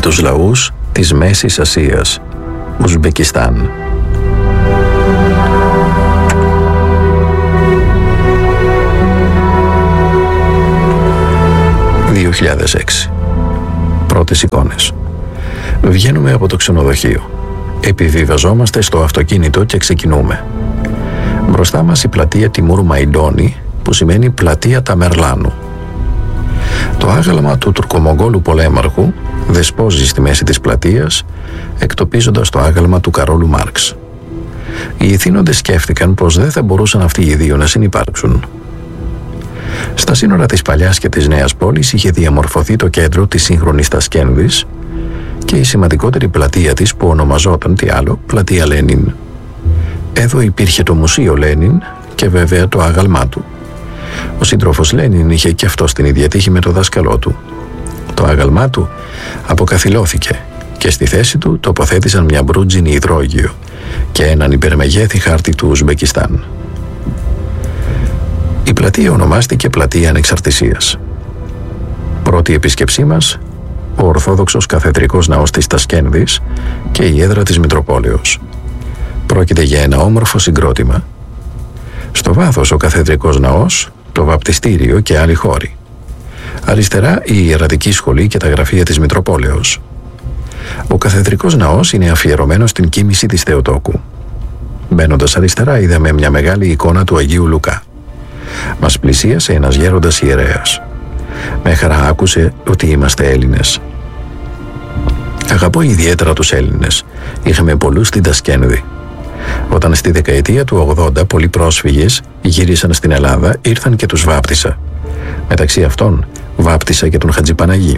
τους λαούς της Μέσης Ασίας, Ουσμπεκιστάν. ...2006. Πρώτες εικόνες. Βγαίνουμε από το ξενοδοχείο. Επιβιβαζόμαστε στο αυτοκίνητο και ξεκινούμε. Μπροστά μας η πλατεία Τιμούρ Μαϊντόνι, που σημαίνει πλατεία Ταμερλάνου. Το άγαλμα του Τουρκομογγόλου πολέμαρχου δεσπόζει στη μέση της πλατείας, εκτοπίζοντας το άγαλμα του Καρόλου Μάρξ. Οι ηθήνοντες σκέφτηκαν πως δεν θα μπορούσαν αυτοί οι δύο να συνυπάρξουν. Στα σύνορα της παλιάς και της νέας πόλης είχε διαμορφωθεί το κέντρο της σύγχρονης Τασκένδης και η σημαντικότερη πλατεία της, που ονομαζόταν τι άλλο, πλατεία Λένιν. Εδώ υπήρχε το μουσείο Λένιν και βέβαια το άγαλμά του. Ο σύντροφος Λένιν είχε και αυτό την ίδια τύχη με το δάσκαλό του. Το άγαλμά του αποκαθιλώθηκε και στη θέση του τοποθέτησαν μια μπρούτζινη υδρόγειο και έναν υπερμεγέθη χάρτη του Ουσμπεκιστάν. Η πλατεία ονομάστηκε Πλατεία Ανεξαρτησίας. Πρώτη επίσκεψή μας, ο Ορθόδοξος Καθεδρικός Ναός της Τασκένδης και η έδρα της Μητροπόλεως. Πρόκειται για ένα όμορφο συγκρότημα. Στο βάθος ο Καθεδρικός Ναός, το βαπτιστήριο και άλλοι χώροι. Αριστερά η Ιερατική Σχολή και τα γραφεία της Μητροπόλεως. Ο Καθεδρικός Ναός είναι αφιερωμένος στην κοίμηση της Θεοτόκου. Μπαίνοντας αριστερά είδαμε μια μεγάλη εικόνα του Αγίου Λουκά. Μας πλησίασε ένας γέροντας ιερέας. Με χαρά άκουσε ότι είμαστε Έλληνες. Αγαπώ ιδιαίτερα τους Έλληνες. Είχαμε πολλούς στην Τασκένδη. Όταν στη δεκαετία του 80 πολλοί πρόσφυγες γύρισαν στην Ελλάδα, ήρθαν και τους βάπτισα. Μεταξύ αυτών βάπτισα και τον Χατζηπαναγή.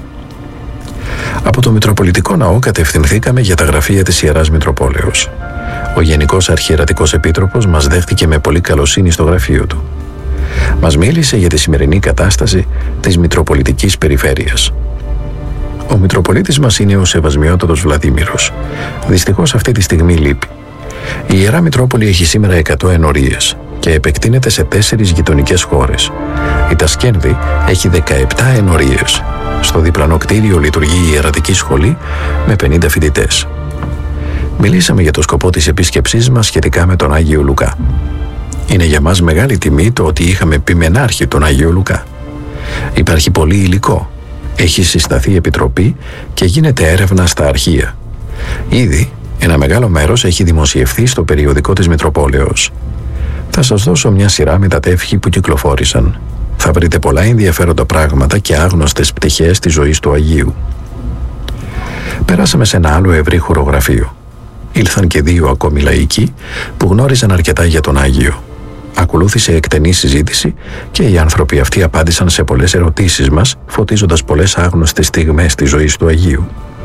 Από το Μητροπολιτικό Ναό κατευθυνθήκαμε για τα γραφεία της Ιεράς Μητροπόλεως. Ο Γενικός Αρχιερατικός Επίτροπος μας δέχτηκε με πολύ καλοσύνη στο γραφείο του. Μας μίλησε για τη σημερινή κατάσταση της Μητροπολιτικής Περιφέρειας. Ο Μητροπολίτης μας είναι ο Σεβασμιότατος Βλαδίμηρος. Δυστυχώς αυτή τη στιγμή λείπει. Η Ιερά Μητρόπολη έχει σήμερα 100 ενορίες και επεκτείνεται σε 4 γειτονικές χώρες. Η Τασκένδη έχει 17 ενορίες. Στο διπλανό κτίριο λειτουργεί η Ιερατική Σχολή με 50 φοιτητές. Μιλήσαμε για το σκοπό της επίσκεψής μας σχετικά με τον Άγιο Λουκά. Είναι για μας μεγάλη τιμή το ότι είχαμε ποιμενάρχη τον Άγιο Λουκά. Υπάρχει πολύ υλικό. Έχει συσταθεί επιτροπή και γίνεται έρευνα στα αρχεία. Ήδη ένα μεγάλο μέρος έχει δημοσιευθεί στο περιοδικό της Μητροπόλεως. Θα σας δώσω μια σειρά με τα τεύχη που κυκλοφόρησαν. Θα βρείτε πολλά ενδιαφέροντα πράγματα και άγνωστες πτυχές της ζωής του Αγίου. Πέρασαμε σε ένα άλλο ευρύ χορογραφείο. Ήλθαν και 2 ακόμη λαϊκοί που γνώριζαν αρκετά για τον Άγιο. Ακολούθησε εκτενή συζήτηση και οι άνθρωποι αυτοί απάντησαν σε πολλές ερωτήσεις μας, φωτίζοντας πολλές άγνωστες στιγμές της ζωής του Αγίου.